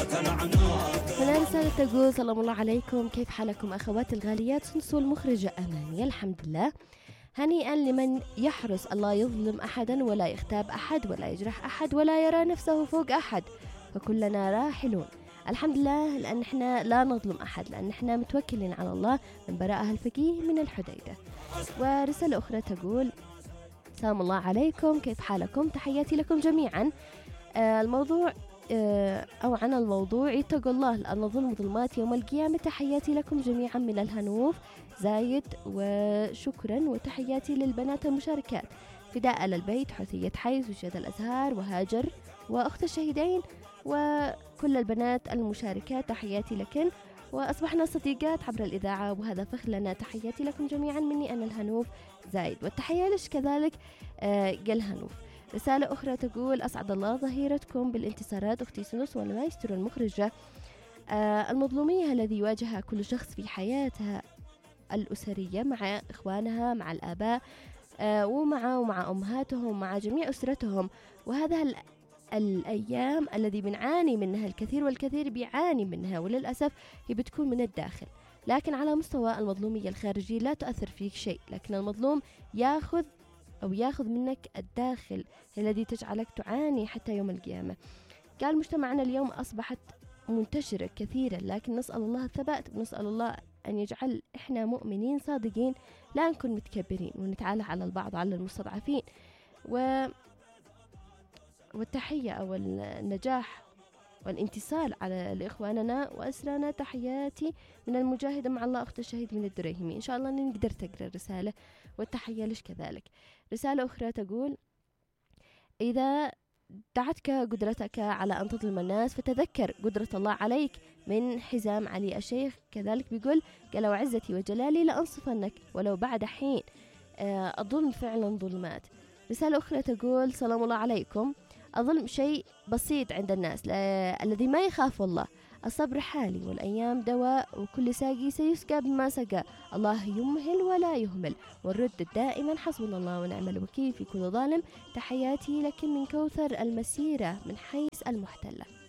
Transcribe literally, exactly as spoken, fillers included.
هنا رسالة تقول سلام الله عليكم، كيف حالكم أخواتي الغاليات؟ سنسو المخرجة أمانية، الحمد لله. هنيئا لمن يحرص الله يظلم أحدا ولا يغتاب أحد ولا يجرح أحد ولا يرى نفسه فوق أحد، فكلنا راحلون. الحمد لله، لأن احنا لا نظلم أحد، لأن احنا متوكلين على الله من براءها الفقيه من الحديدة. ورسالة أخرى تقول سلام الله عليكم، كيف حالكم؟ تحياتي لكم جميعا. آه الموضوع آه أو عن الموضوع يتقوا الله لأن ظلم ظلمات يوم القيامة. تحياتي لكم جميعا من الهنوف زايد، وشكرا وتحياتي للبنات المشاركات فداء للبيت، حثية حيز، وشهد الأزهار، وهاجر، وأخت الشهيدين، وكل البنات المشاركات تحياتي لكن. وأصبحنا صديقات عبر الإذاعة وهذا فخر لنا. تحياتي لكم جميعا مني أنا الهنوف زايد، والتحية لش كذلك آه قال هنوف. رسالة أخرى تقول أسعد الله ظهيرتكم بالانتصارات أختي سندس والمايسترو المخرجة. آه المظلومية الذي يواجهها كل شخص في حياتها الأسرية مع إخوانها، مع الآباء، آه ومع ومع أمهاتهم، مع جميع أسرتهم. وهذا الأيام الذي بنعاني منها الكثير والكثير بيعاني منها، وللأسف هي بتكون من الداخل. لكن على مستوى المظلومية الخارجية لا تؤثر فيك شيء، لكن المظلوم ياخذ أو ياخذ منك الداخل الذي تجعلك تعاني حتى يوم القيامة. قال مجتمعنا اليوم أصبحت منتشرة كثيرا، لكن نسأل الله الثبات، ونسأل الله أن يجعل إحنا مؤمنين صادقين، لا نكون متكبرين ونتعالى على البعض على المستضعفين. و والتحية أو النجاح والانتصار على لإخواننا وأسرانا. تحياتي من المجاهدة مع الله أخت الشهيد من الدريهمي. إن شاء الله أني نقدر تقرأ الرسالة، والتحية لش كذلك. رسالة أخرى تقول إذا دعتك قدرتك على أن تظلم الناس فتذكر قدرة الله عليك. من حزام علي الشيخ كذلك بيقول قال وعزتي وجلالي لأنصفنك ولو بعد حين. آه الظلم فعلا ظلمات. رسالة أخرى تقول سلام الله عليكم، الظلم شيء بسيط عند الناس الذي ما يخاف الله. الصبر حالي والأيام دواء، وكل ساقي سيسقى بما سقى. الله يمهل ولا يهمل، والرد دائما حسبنا الله ونعم الوكيل في كل ظالم. تحياتي لكن من كوثر المسيرة من حيث المحتلة.